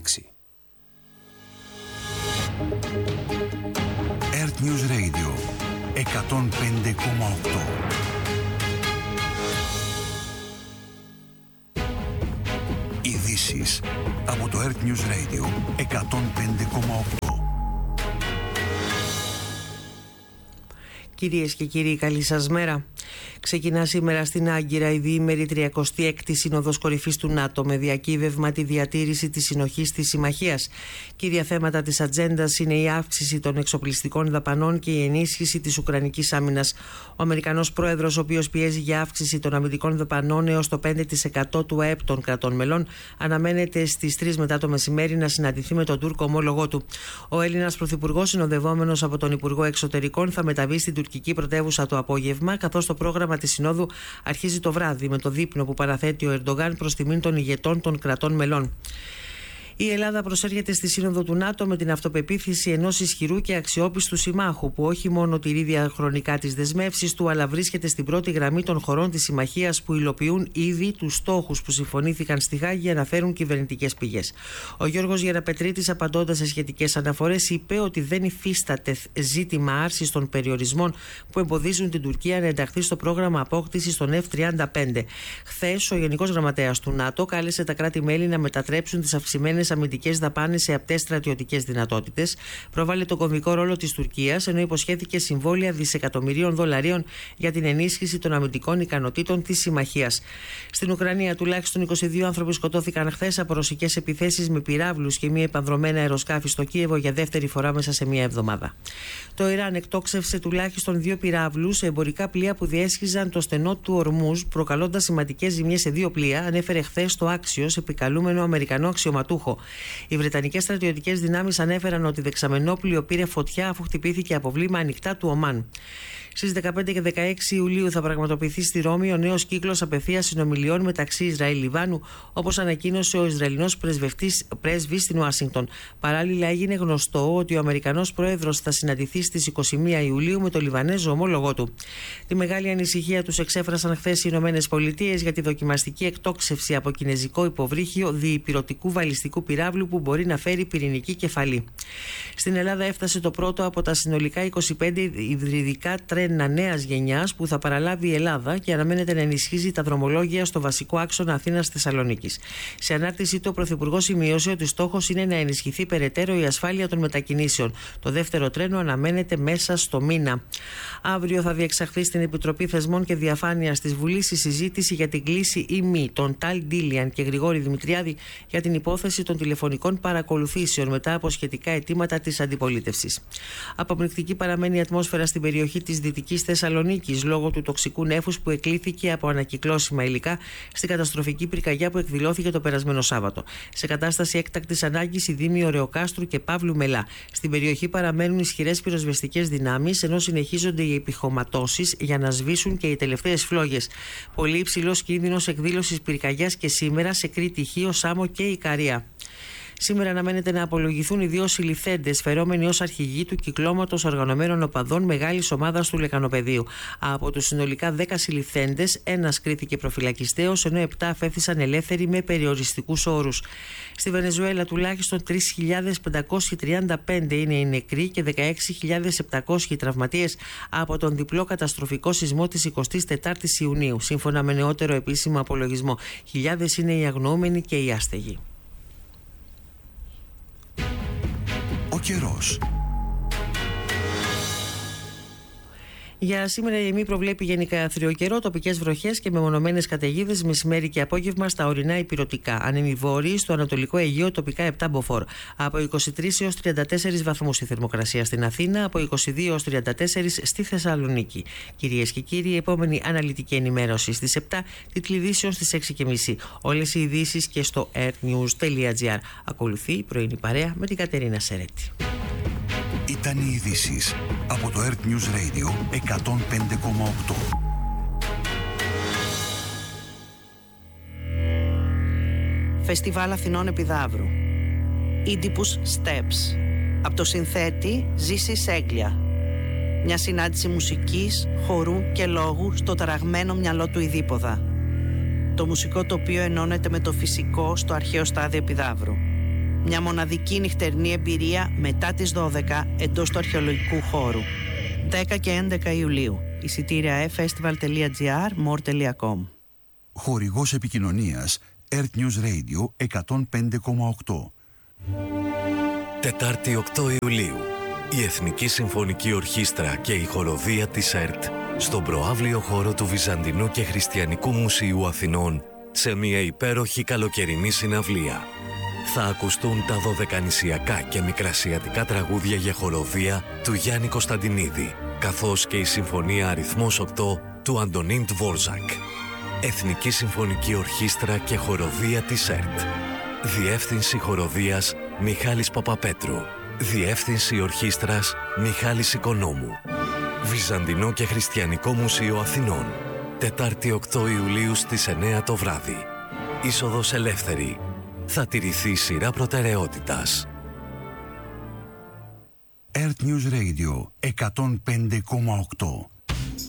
6. Earth News Radio 105,8. Ειδήσεις από το Earth News Radio 105,8. Κυρίες και κύριοι, καλή σας μέρα. Ξεκινά σήμερα στην Άγκυρα η διήμερη 36η Σύνοδος Κορυφής του ΝΑΤΟ με διακύβευμα τη διατήρηση της συνοχής της συμμαχίας. Κύρια θέματα της ατζέντας είναι η αύξηση των εξοπλιστικών δαπανών και η ενίσχυση της Ουκρανικής άμυνας. Ο Αμερικανός πρόεδρος, ο οποίος πιέζει για αύξηση των αμυντικών δαπανών έως το 5% του ΑΕΠ των κρατών μελών, αναμένεται στις 3 μετά το μεσημέρι να συναντηθεί με τον Τούρκο ομόλογό του. Ο Έλληνας πρωθυπουργός, συνοδευόμενος από τον Υπουργό Εξωτερικών, θα μεταβεί στην τουρκική πρωτεύουσα το απόγευμα, καθώς το πρόγραμμα της Συνόδου αρχίζει το βράδυ με το δείπνο που παραθέτει ο Ερντογάν προς τιμήν των ηγετών των κρατών μελών. Η Ελλάδα προσέρχεται στη Σύνοδο του ΝΑΤΟ με την αυτοπεποίθηση ενός ισχυρού και αξιόπιστου συμμάχου που όχι μόνο τηρεί διαχρονικά τις δεσμεύσεις του, αλλά βρίσκεται στην πρώτη γραμμή των χωρών της συμμαχίας που υλοποιούν ήδη τους στόχους που συμφωνήθηκαν στη Χάγη, αναφέρουν κυβερνητικές πηγές. Ο Γιώργος Γεραπετρίτης, απαντώντας σε σχετικές αναφορές, είπε ότι δεν υφίσταται ζήτημα άρσης των περιορισμών που εμποδίζουν την Τουρκία να ενταχθεί στο πρόγραμμα απόκτησης των F-35. Χθες, ο Γενικός Γραμματέας του ΝΑΤΟ κάλεσε τα κράτη-μέλη να μετατρέψουν τις αυξημένες αμυντικές δαπάνες σε απτές στρατιωτικές δυνατότητες, προβάλλει τον κομβικό ρόλο της Τουρκίας, ενώ υποσχέθηκε συμβόλαια δισεκατομμυρίων δολαρίων για την ενίσχυση των αμυντικών ικανοτήτων της συμμαχίας. Στην Ουκρανία, τουλάχιστον 22 άνθρωποι σκοτώθηκαν χθες από ρωσικές επιθέσεις με πυράβλους και μη επανδρομένα αεροσκάφη στο Κίεβο για δεύτερη φορά μέσα σε μία εβδομάδα. Το Ιράν εκτόξευσε τουλάχιστον 2 πυράβλους σε εμπορικά πλοία που διέσχιζαν το στενό του Ορμούζ, προκαλώντας σημαντικές ζημιές σε 2 πλοία, ανέφερε χθες το Axios, επικαλούμενο Αμερικανό αξιωματούχο. Οι βρετανικές στρατιωτικές δυνάμεις ανέφεραν ότι δεξαμενόπλοιο πήρε φωτιά αφού χτυπήθηκε από βλήμα ανοιχτά του Ομάν. Στις 15 και 16 Ιουλίου θα πραγματοποιηθεί στη Ρώμη ο νέος κύκλος απευθείας συνομιλιών μεταξύ Ισραήλ-Λιβάνου, όπως ανακοίνωσε ο Ισραηλινός πρέσβης στην Ουάσιγκτον. Παράλληλα, έγινε γνωστό ότι ο Αμερικανός πρόεδρος θα συναντηθεί στις 21 Ιουλίου με το Λιβανέζο ομόλογό του. Τη μεγάλη ανησυχία τους εξέφρασαν χθες οι Ηνωμένες Πολιτείες για τη δοκιμαστική εκτόξευση από κινεζικό υποβρύχιο διυπηρωτικού βαλιστικού πυράβλου που μπορεί να φέρει πυρηνική κεφαλή. Στην Ελλάδα έφτασε το πρώτο από τα συνολικά 25 υβριδικά τρένα νέας γενιάς που θα παραλάβει η Ελλάδα και αναμένεται να ενισχύσει τα δρομολόγια στο βασικό άξονα Αθήνας-Θεσσαλονίκης. Σε ανάρτησή του, ο Πρωθυπουργός σημείωσε ότι στόχος είναι να ενισχυθεί περαιτέρω η ασφάλεια των μετακινήσεων. Το δεύτερο τρένο αναμένεται μέσα στο μήνα. Αύριο θα διεξαχθεί στην Επιτροπή Θεσμών και Διαφάνειας της Βουλής η συζήτηση για την κλήση ή μη των Ταλ Ντίλιαν και Γρηγόρη Δημητριάδη για την υπόθεση των τηλεφωνικών παρακολουθήσεων μετά από σχετικά αιτήματα της αντιπολίτευσης. Αποπνικτική παραμένει η ατμόσφαιρα στην περιοχή της Δυτικής Θεσσαλονίκης λόγω του τοξικού νέφους που εκλήθηκε από ανακυκλώσιμα υλικά στην καταστροφική πυρκαγιά που εκδηλώθηκε το περασμένο Σάββατο. Σε κατάσταση έκτακτης ανάγκης οι δήμοι Ωρεοκάστρου και Παύλου Μελά. Στην περιοχή παραμένουν ισχυρές πυροσβεστικές δυνάμεις, ενώ συνεχίζονται οι επιχωματώσεις για να σβήσουν και οι τελευταίες φλόγες. Πολύ υψηλός κίνδυνος εκδήλωσης πυρκαγιάς και σήμερα σε Κρήτη, Χίο, Σάμο και Ικαρία. Σήμερα αναμένεται να απολογηθούν οι 2 συλληφθέντες, φερόμενοι ως αρχηγοί του κυκλώματος οργανωμένων οπαδών μεγάλης ομάδας του Λεκανοπεδίου. Από τους συνολικά 10 συλληφθέντες, 1 κρίθηκε προφυλακιστέος, ενώ 7 αφέθησαν ελεύθεροι με περιοριστικούς όρους. Στη Βενεζουέλα, τουλάχιστον 3.535 είναι οι νεκροί και 16.700 οι τραυματίες από τον διπλό καταστροφικό σεισμό της 24ης Ιουνίου. Σύμφωνα με νεότερο επίσημο απολογισμό, χιλιάδες είναι οι αγνοούμενοι και οι άστεγοι. Ο καιρός. Για σήμερα η ΕΜΗ προβλέπει γενικά άθριο καιρό, τοπικές βροχές και μεμονωμένες καταιγίδες μεσημέρι και απόγευμα στα ορεινά υπηρετικά. Ανέμοι βόρειοι στο Ανατολικό Αιγαίο, τοπικά 7 μποφόρ. Από 23 έως 34 βαθμούς η θερμοκρασία στην Αθήνα, από 22 έως 34 στη Θεσσαλονίκη. Κυρίες και κύριοι, η επόμενη αναλυτική ενημέρωση στις 7, τίτλοι ειδήσεων στις 6.30. Όλες οι ειδήσεις και στο earthnews.gr. Ακολουθεί η πρωινή παρέα με την Κατερίνα Σερέτη. Ήταν οι ειδήσεις από το Earth News Radio 105,8. Φεστιβάλ Αθηνών Επιδαύρου. Oedipus Steps. Από το συνθέτη Ζήση Σέγγλια. Μια συνάντηση μουσικής, χορού και λόγου στο ταραγμένο μυαλό του Ιδίποδα. Το μουσικό τοπίο ενώνεται με το φυσικό στο αρχαίο στάδιο Επιδαύρου. Μια μοναδική νυχτερινή εμπειρία μετά τις 12 εντός του αρχαιολογικού χώρου. 10 και 11 Ιουλίου. Εισιτήρια festival.gr, more.com. Χορηγός επικοινωνίας Earth News Radio 105,8. Τετάρτη 8 Ιουλίου. Η Εθνική Συμφωνική Ορχήστρα και η χοροδία της ΕΡΤ στον προαύλιο χώρο του Βυζαντινού και Χριστιανικού Μουσείου Αθηνών σε μια υπέροχη καλοκαιρινή συναυλία. Θα ακουστούν τα δωδεκανησιακά και μικρασιατικά τραγούδια για χοροδία του Γιάννη Κωνσταντινίδη, καθώς και η Συμφωνία Αριθμός 8 του Αντωνίν Τβόρζακ. Εθνική Συμφωνική Ορχήστρα και χοροδία της ΕΡΤ. Διεύθυνση χοροδίας Μιχάλης Παπαπέτρου. Διεύθυνση Ορχήστρας Μιχάλης Οικονόμου. Βυζαντινό και Χριστιανικό Μουσείο Αθηνών. Τετάρτη 8 Ιουλίου στις 9 το βράδυ. Είσοδος ελεύθερη. Θα τηρηθεί σειρά προτεραιότητας. Earth News Radio 105,8.